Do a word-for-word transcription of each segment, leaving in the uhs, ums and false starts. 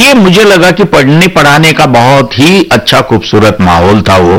ये मुझे लगा कि पढ़ने पढ़ाने का बहुत ही अच्छा खूबसूरत माहौल था। वो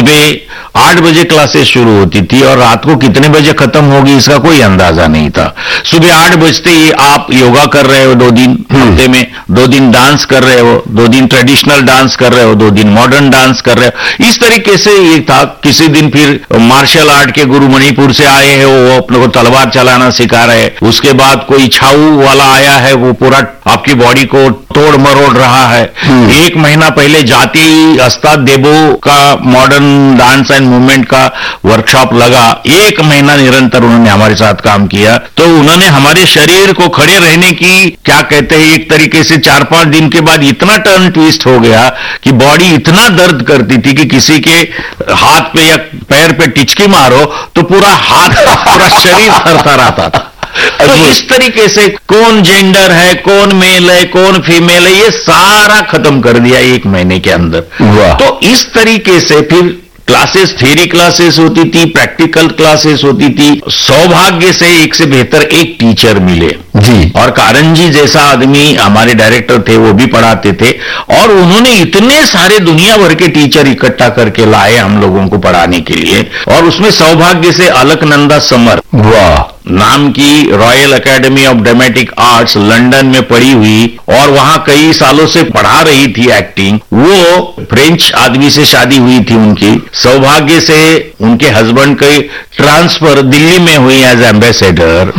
सुबह आठ बजे क्लासेस शुरू होती थी और रात को कितने बजे खत्म होगी इसका कोई अंदाजा नहीं था। सुबह आठ बजते ही आप योगा कर रहे हो दो दिन हफ्ते में, दो दिन डांस कर रहे हो, दो दिन ट्रेडिशनल डांस कर रहे हो, दो दिन मॉडर्न डांस कर रहे हो। इस तरीके से ये था। किसी दिन फिर मार्शल आर्ट के गुरु मणिपुर से आए हैं, वो अपने को तलवार चलाना सिखा रहे हैं। उसके बाद कोई छाऊ वाला आया है, वो पूरा आपकी बॉडी को तोड़ मरोड़ रहा है। एक महीना पहले जाति अस्ताद देबो का मॉडर्न डांस एंड मूवमेंट का वर्कशॉप लगा। एक महीना निरंतर उन्होंने हमारे साथ काम किया। तो उन्होंने हमारे शरीर को खड़े रहने की, क्या कहते हैं, एक तरीके से चार पांच दिन के बाद इतना टर्न ट्विस्ट हो गया कि बॉडी इतना दर्द करती थी कि किसी के हाथ पे या पैर पे टिचकी मारो तो पूरा हाथ पूरा शरीर थरथराता था। तो इस तरीके से कौन जेंडर है, कौन मेल है, कौन फीमेल है, ये सारा खत्म कर दिया एक महीने के अंदर। तो इस तरीके से फिर क्लासेस, थ्योरी क्लासेस होती थी, प्रैक्टिकल क्लासेस होती थी। सौभाग्य से एक से बेहतर एक टीचर मिले जी, और कारण जी जैसा आदमी हमारे डायरेक्टर थे, वो भी पढ़ाते थे। और उन्होंने इतने सारे दुनिया भर के टीचर इकट्ठा करके लाए हम लोगों को पढ़ाने के लिए। और उसमें सौभाग्य से अलकनंदा समर, वाह, नाम की royal academy of dramatic arts London में पढ़ी हुई और वहां कई सालों से पढ़ा रही थी एक्टिंग। वो फ्रेंच आदमी से शादी हुई थी उनकी। सौभाग्य से उनके हस्बैंड की ट्रांसफर दिल्ली में हुई एज एम्बेसडर,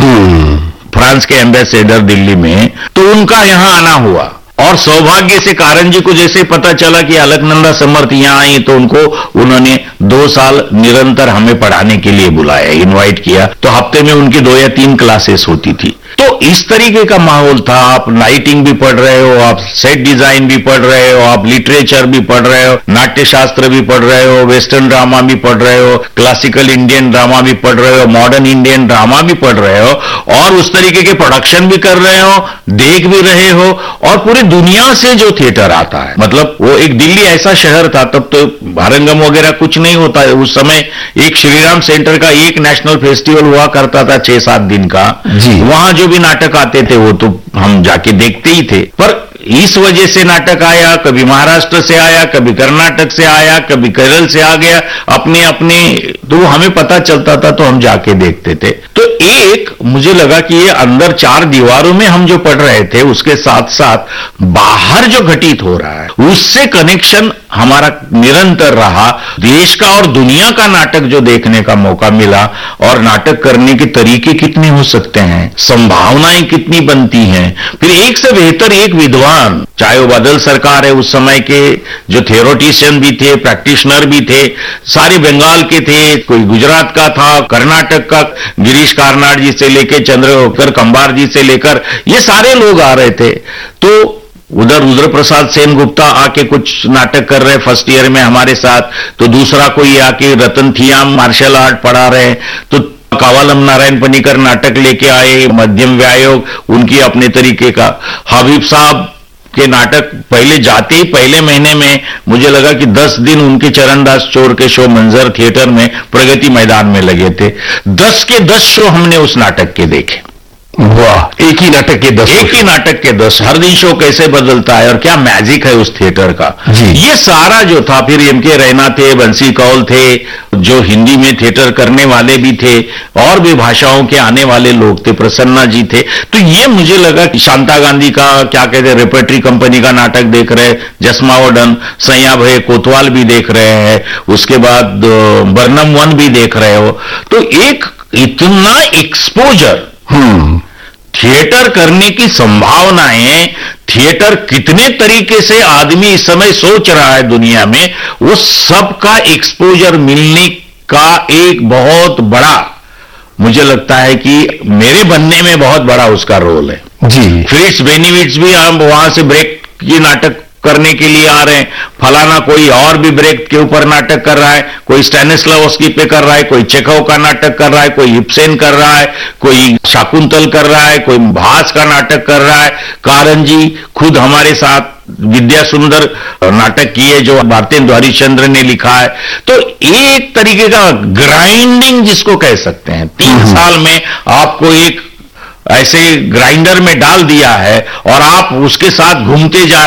फ्रांस के एम्बेसडर दिल्ली में। तो उनका यहां आना हुआ और सौभाग्य से कारण जी को जैसे पता चला कि अलकनंदा समर्थ यहां आई तो उनको उन्होंने दो साल निरंतर हमें पढ़ाने के लिए बुलाया, इनवाइट किया। तो हफ्ते में उनकी दो या तीन क्लासेस होती थी। तो इस तरीके का माहौल था। आप लाइटिंग भी पढ़ रहे हो, आप सेट डिजाइन भी पढ़ रहे हो, आप लिटरेचर भी पढ़ रहे हो, नाट्य शास्त्र भी पढ़ रहे हो, वेस्टर्न ड्रामा भी पढ़ रहे हो, क्लासिकल इंडियन ड्रामा भी पढ़ रहे हो, मॉडर्न इंडियन ड्रामा भी पढ़ रहे हो, और उस तरीके के प्रोडक्शन भी कर रहे हो, देख भी रहे हो। और पूरी दुनिया से जो थिएटर आता है, मतलब वो एक दिल्ली ऐसा शहर था, तब तो भारंगम वगैरह कुछ नहीं होता है उस समय। एक श्रीराम सेंटर का एक नेशनल फेस्टिवल हुआ करता था छह सात दिन का, वहां जो भी नाटक आते थे वो तो हम जाके देखते ही थे। पर इस वजह से नाटक आया, कभी महाराष्ट्र से आया, कभी कर्नाटक से आया, कभी केरल से आ गया, अपने अपने, तो हमें पता चलता था तो हम जाके देखते थे। तो एक मुझे लगा कि ये अंदर चार दीवारों में हम जो पढ़ रहे थे उसके साथ साथ बाहर जो घटित हो रहा है उससे कनेक्शन हमारा निरंतर रहा। देश का और दुनिया का नाटक जो देखने का मौका मिला, और नाटक करने के तरीके कितने हो सकते हैं, संभावनाएं कितनी बनती हैं। फिर एक से बेहतर एक विद्वान, चाहे वो बादल सरकार है उस समय के, जो थेरोटिशियन भी थे, प्रैक्टिशनर भी थे, सारे बंगाल के थे, कोई गुजरात का था, कर्नाटक का गिरीश कार्नाड जी से लेकर चंद्रशेखर कंबार जी से लेकर ये सारे लोग आ रहे थे। तो उधर रुद्र प्रसाद सेन गुप्ता आके कुछ नाटक कर रहे फर्स्ट ईयर में हमारे साथ, तो दूसरा कोई आके रतन थियाम मार्शल आर्ट पढ़ा रहे, तो कावालम नारायण पनिकर नाटक लेके आए, मध्यम व्यायोग उनकी अपने तरीके का। हबीब साहब के नाटक पहले जाते ही पहले महीने में मुझे लगा कि दस दिन उनके चरणदास चोर के शो मंजर थिएटर में प्रगति मैदान में लगे थे। दस के दस शो हमने उस नाटक के देखे। वाह, एक ही नाटक के दस एक ही नाटक के दस हर दिन शो कैसे बदलता है और क्या मैजिक है उस थिएटर का, ये सारा जो था। फिर एम के रैना थे, बंसी कौल थे, जो हिंदी में थिएटर करने वाले भी थे, और भी भाषाओं के आने वाले लोग थे, प्रसन्ना जी थे। तो ये मुझे लगा कि शांता गांधी का क्या कहते हैं रेपर्टरी कंपनी का नाटक देख रहे, जसमावडन, सैया भय कोतवाल भी देख रहे हैं, उसके बाद बर्नम वन भी देख रहे हो। तो एक इतना एक्सपोजर, हम्म थिएटर करने की संभावनाएं, थिएटर कितने तरीके से आदमी इस समय सोच रहा है दुनिया में, वो सबका एक्सपोजर मिलने का एक बहुत बड़ा, मुझे लगता है कि मेरे बनने में बहुत बड़ा उसका रोल है जी। फ्रिट्स बेनिविट्स भी हम वहां से ब्रेक की नाटक करने के लिए आ रहे हैं, फलाना कोई और भी ब्रेक के ऊपर नाटक कर रहा है, कोई स्टैनिस्लावस्की पे कर रहा है, कोई चेखव का नाटक कर रहा है, कोई इब्सेन कर रहा है, कोई शाकुंतल कर रहा है, कोई भास का नाटक कर रहा है। कारण जी खुद हमारे साथ विद्या सुंदर नाटक किए जो भारतेंदु हरिश्चंद्र ने लिखा है। तो एक तरीके का ग्राइंडिंग जिसको कह सकते हैं, तीन साल में आपको एक ऐसे ग्राइंडर में डाल दिया है और आप उसके साथ घूमते जा